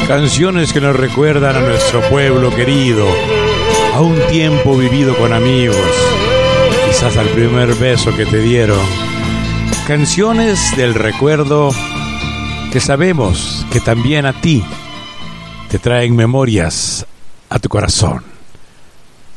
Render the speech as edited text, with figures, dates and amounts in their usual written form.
Canciones que nos recuerdan a nuestro pueblo querido, a un tiempo vivido con amigos, quizás al primer beso que te dieron. Canciones del recuerdo que sabemos que también a ti te traen memorias a tu corazón.